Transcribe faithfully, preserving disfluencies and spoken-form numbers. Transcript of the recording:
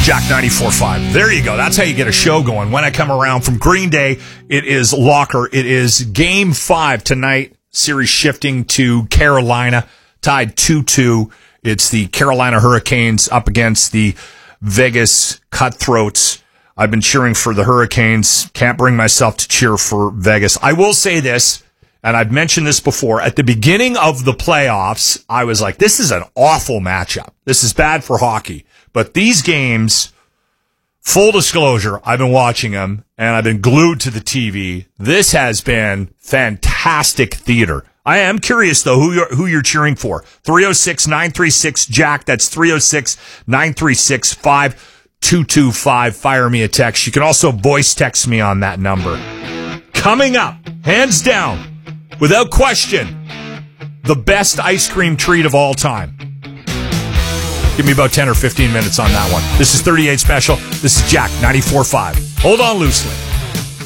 Jack ninety-four point five. There you go. That's how you get a show going. When I come around from Green Day, it is Locker. It is game five tonight. Series shifting to Carolina, tied two two. It's the Carolina Hurricanes up against the Vegas Cutthroats. I've been cheering for the Hurricanes. Can't bring myself to cheer for Vegas. I will say this, and I've mentioned this before. At the beginning of the playoffs, I was like, this is an awful matchup. This is bad for hockey. But these games, full disclosure, I've been watching them, and I've been glued to the T V. This has been fantastic theater. I am curious, though, who you're, who you're cheering for. three oh six, nine three six, Jack. That's three oh six, nine three six, five two two five. Fire me a text. You can also voice text me on that number. Coming up, hands down, without question, the best ice cream treat of all time. Give me about ten or fifteen minutes on that one. This is thirty-eight Special. This is Jack ninety-four point five. Hold on loosely.